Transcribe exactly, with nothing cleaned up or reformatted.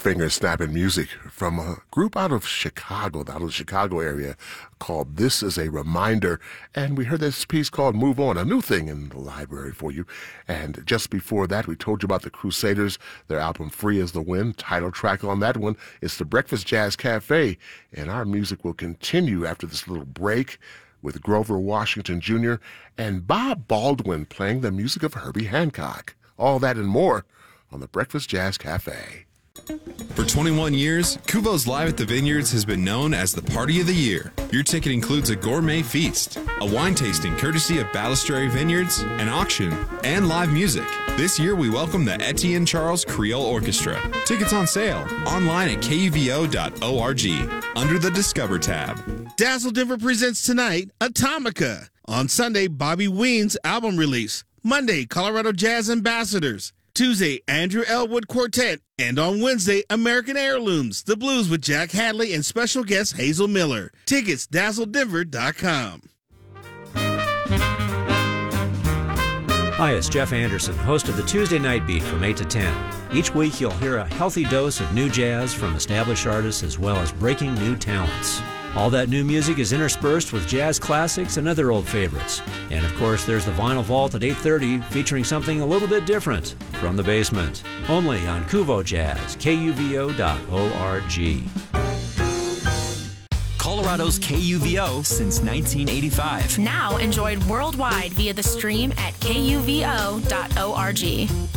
finger-snapping music from a group out of Chicago, out of the Chicago area, called This Is a Reminder. And we heard this piece called Move On, a new thing in the library for you. And just before that, we told you about the Crusaders, their album Free as the Wind. Title track on that one is The Breakfast Jazz Cafe. And our music will continue after this little break with Grover Washington Junior and Bob Baldwin playing the music of Herbie Hancock. All that and more on the Breakfast Jazz Cafe. For twenty-one years, Kuvo's Live at the Vineyards has been known as the party of the year. Your ticket includes a gourmet feast, a wine tasting courtesy of Balistrary Vineyards, an auction, and live music. This year, we welcome the Etienne Charles Creole Orchestra. Tickets on sale online at K U V O dot org under the Discover tab. Dazzle Denver presents tonight Atomica. On Sunday, Bobby Ween's album release. Monday, Colorado Jazz Ambassadors. Tuesday, Andrew Elwood Quartet. And on Wednesday, American Heirlooms, the blues with Jack Hadley and special guest Hazel Miller. Tickets, dazzle denver dot com. Hi, it's Jeff Anderson, host of the Tuesday Night Beat from eight to ten. Each week you'll hear a healthy dose of new jazz from established artists as well as breaking new talents. All that new music is interspersed with jazz classics and other old favorites. And of course, there's the Vinyl Vault at eight thirty featuring something a little bit different from the basement. Only on Kuvo Jazz, K U V O dot org. Colorado's K U V O since nineteen eighty-five. Now enjoyed worldwide via the stream at K U V O dot org.